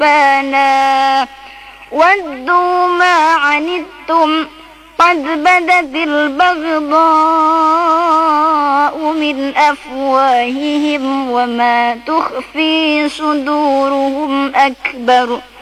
أحسانا ودوا ما عنتم قد بدت البغضاء من أفواههم وما تخفي صدورهم أكبر